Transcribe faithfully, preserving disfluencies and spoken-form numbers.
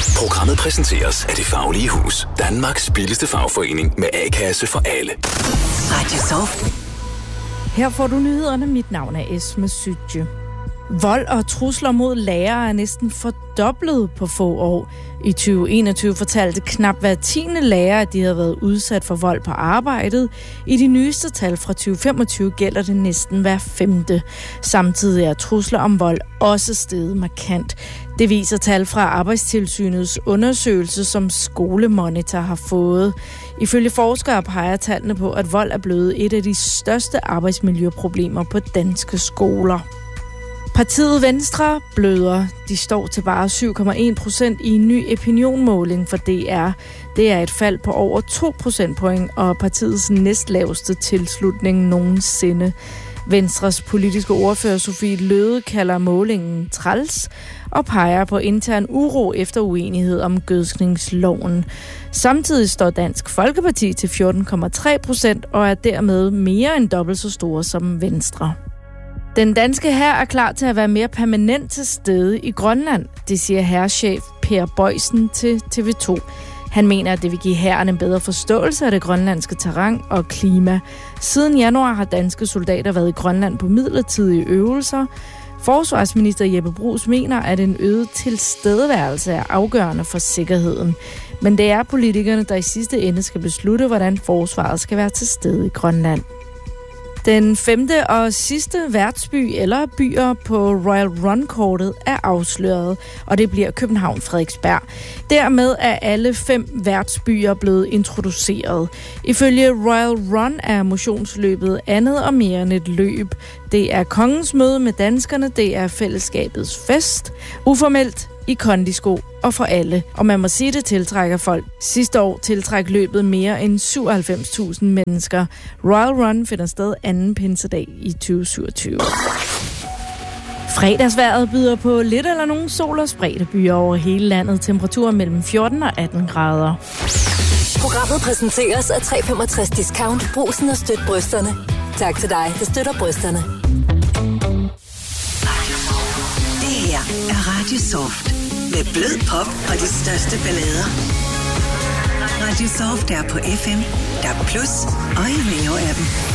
Programmet præsenteres af Det Faglige Hus. Danmarks billigste fagforening med A-kasse for alle. Radio Soft. Her får du nyhederne. Mit navn er Esme Sytje. Vold og trusler mod lærere er næsten fordoblet på få år. I tyve enogtyve fortalte knap hver tiende lærer, at de havde været udsat for vold på arbejdet. I de nyeste tal fra tyve femogtyve gælder det næsten hver femte. Samtidig er trusler om vold også steget markant. Det viser tal fra Arbejdstilsynets undersøgelse, som Skolemonitor har fået. Ifølge forskere peger tallene på, at vold er blevet et af de største arbejdsmiljøproblemer på danske skoler. Partiet Venstre bløder. De står til bare syv komma en procent i en ny opinionmåling for D R. Det er et fald på over to procentpoint og partiets næstlaveste tilslutning nogensinde. Venstres politiske ordfører Sofie Løhde kalder målingen træls og peger på intern uro efter uenighed om gødskningsloven. Samtidig står Dansk Folkeparti til fjorten komma tre procent og er dermed mere end dobbelt så store som Venstre. Den danske hær er klar til at være mere permanent til stede i Grønland, det siger hærchef Per Bøjsen til T V to. Han mener, at det vil give hæren en bedre forståelse af det grønlandske terræn og klima. Siden januar har danske soldater været i Grønland på midlertidige øvelser. Forsvarsminister Jeppe Bruus mener, at en øget tilstedeværelse er afgørende for sikkerheden. Men det er politikerne, der i sidste ende skal beslutte, hvordan forsvaret skal være til stede i Grønland. Den femte og sidste værtsby eller byer på Royal Run-kortet er afsløret, og det bliver København Frederiksberg. Dermed er alle fem værtsbyer blevet introduceret. Ifølge Royal Run er motionsløbet andet og mere end et løb. Det er kongens møde med danskerne, det er fællesskabets fest, uformelt, i kondisko og for alle. Og man må sige, det tiltrækker folk. Sidste år tiltræk løbet mere end syvoghalvfems tusind mennesker. Royal Run finder sted anden pinsedag i tyve syvogtyve. Fredagsvejret byder på lidt eller nogen sol og spredte byer over hele landet. Temperaturer mellem fjorten og atten grader. Programmet præsenteres af tre komma femogtres Discount. Brugsen og støt brysterne. Tak til dig, der støtter brysterne. Det her er Radio Soft. Med blød pop og de største ballader. Radio Soft er på F M, D A B plus og i Neo-appen.